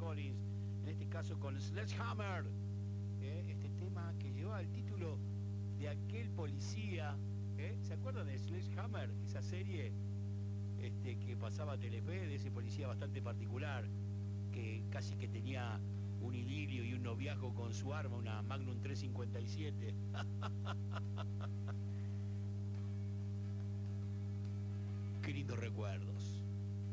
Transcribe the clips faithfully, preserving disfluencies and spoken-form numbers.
Collins, en este caso con Sledgehammer, ¿eh? Este tema que llevaba el título de aquel policía, ¿eh? ¿Se acuerdan de Sledgehammer? Esa serie este, que pasaba a Telefe, de ese policía bastante particular, que casi que tenía un idilio y un noviazgo con su arma, una Magnum tres cincuenta y siete. Qué lindos recuerdos.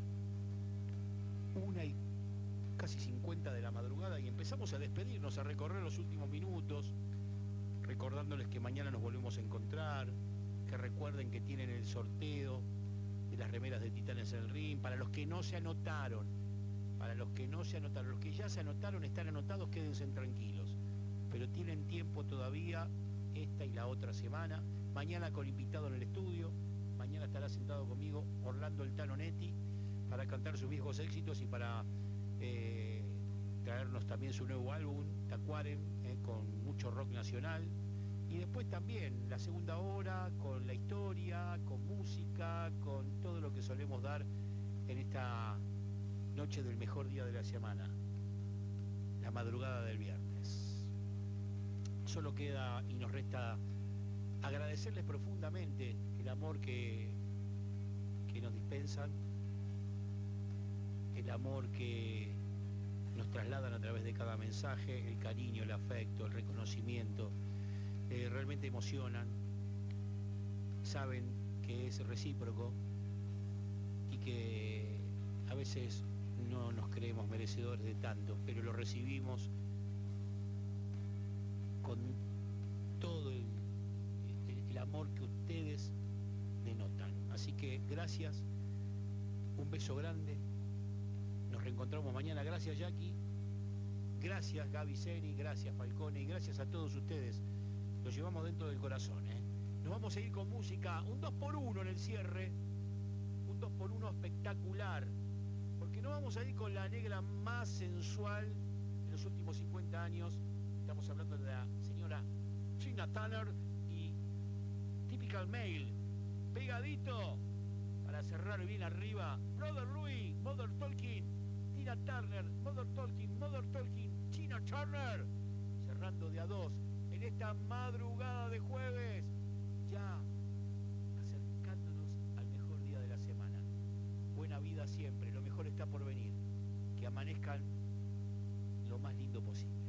Una y casi cincuenta de la madrugada y empezamos a despedirnos, a recorrer los últimos minutos, recordándoles que mañana nos volvemos a encontrar, que recuerden que tienen el sorteo de las remeras de Titanes en el Ring. Para los que no se anotaron, para los que no se anotaron, los que ya se anotaron están anotados, quédense tranquilos, pero tienen tiempo todavía, esta y la otra semana. Mañana con invitado en el estudio, mañana estará sentado conmigo Orlando El Tano Netti para cantar sus viejos éxitos y para eh, traernos también su nuevo álbum, Tacuaren, eh, con mucho rock nacional. Y después también la segunda hora con la historia, con música, con todo lo que solemos dar en esta noche del mejor día de la semana, la madrugada del viernes. Solo queda y nos resta agradecerles profundamente el amor que, que nos dispensan, el amor que nos trasladan a través de cada mensaje, el cariño, el afecto, el reconocimiento. Eh, realmente emocionan, saben que es recíproco y que a veces no nos creemos merecedores de tanto, pero lo recibimos con todo el, el, el amor que ustedes denotan. Así que gracias, un beso grande, nos reencontramos mañana. Gracias, Jackie, gracias, Gaby Seni, gracias, Falcone, y gracias a todos ustedes. Lo llevamos dentro del corazón, ¿eh? Nos vamos a ir con música, un dos por uno en el cierre, un dos por uno espectacular, porque nos vamos a ir con la negra más sensual de los últimos cincuenta años. Estamos hablando de la señora Tina Turner y Typical Male. Pegadito, para cerrar bien arriba, Brother Louie, Mother Talking, Tina Turner, Mother Talking, Mother Talking, Tina Turner, cerrando de a dos en esta madrugada de jueves, ya acercándonos al mejor día de la semana. Buena vida siempre, lo mejor está por venir. Que amanezcan lo más lindo posible.